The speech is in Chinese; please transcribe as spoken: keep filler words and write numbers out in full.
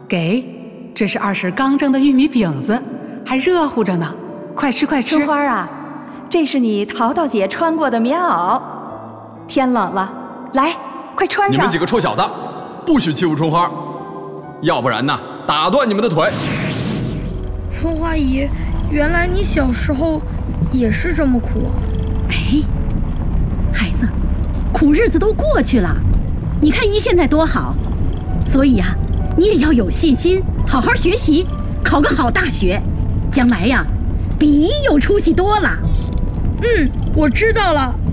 给，这是二婶刚蒸的玉米饼子，还热乎着呢，快吃快吃。 春花啊，这是你淘淘姐穿过的棉袄，天冷了，来，快穿上。 你们几个臭小子，不许欺负春花，要不然呢，打断你们的腿。 春花姨，原来你小时候也是这么苦啊！ 哎，孩子，苦日子都过去了，你看姨现在多好，所以呀、啊，你也要有信心，好好学习，考个好大学，将来呀，比姨有出息多了。 嗯，我知道了。